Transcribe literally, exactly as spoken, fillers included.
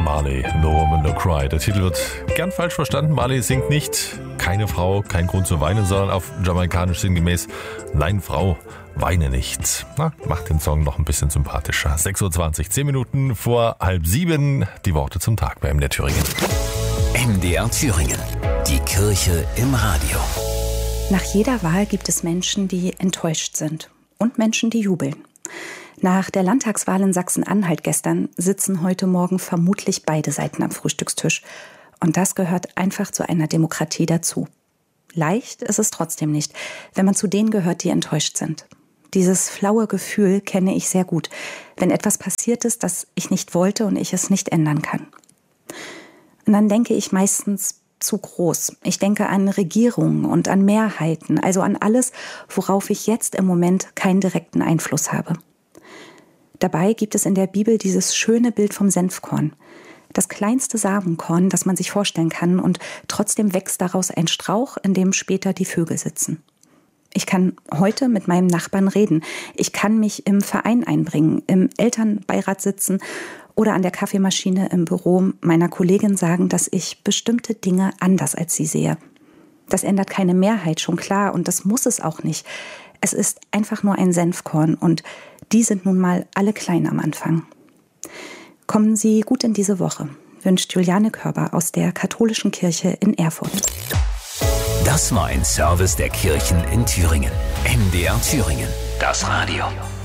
Marley, No Woman, No Cry. Der Titel wird gern falsch verstanden. Marley singt nicht keine Frau, kein Grund zu weinen, sondern auf jamaikanisch sinngemäß Nein, Frau, weine nicht. Na, macht den Song noch ein bisschen sympathischer. sechs Uhr zwanzig, zehn Minuten vor halb sieben. Die Worte zum Tag bei M D R Thüringen. M D R Thüringen. Die Kirche im Radio. Nach jeder Wahl gibt es Menschen, die enttäuscht sind und Menschen, die jubeln. Nach der Landtagswahl in Sachsen-Anhalt gestern sitzen heute Morgen vermutlich beide Seiten am Frühstückstisch. Und das gehört einfach zu einer Demokratie dazu. Leicht ist es trotzdem nicht, wenn man zu denen gehört, die enttäuscht sind. Dieses flaue Gefühl kenne ich sehr gut, wenn etwas passiert ist, das ich nicht wollte und ich es nicht ändern kann. Und dann denke ich meistens zu groß. Ich denke an Regierungen und an Mehrheiten, also an alles, worauf ich jetzt im Moment keinen direkten Einfluss habe. Dabei gibt es in der Bibel dieses schöne Bild vom Senfkorn. Das kleinste Samenkorn, das man sich vorstellen kann, und trotzdem wächst daraus ein Strauch, in dem später die Vögel sitzen. Ich kann heute mit meinem Nachbarn reden. Ich kann mich im Verein einbringen, im Elternbeirat sitzen oder an der Kaffeemaschine im Büro meiner Kollegin sagen, dass ich bestimmte Dinge anders als sie sehe. Das ändert keine Mehrheit, schon klar, und das muss es auch nicht. Es ist einfach nur ein Senfkorn und die sind nun mal alle klein am Anfang. Kommen Sie gut in diese Woche, wünscht Juliane Körber aus der Katholischen Kirche in Erfurt. Das war ein Service der Kirchen in Thüringen. M D R Thüringen, das Radio.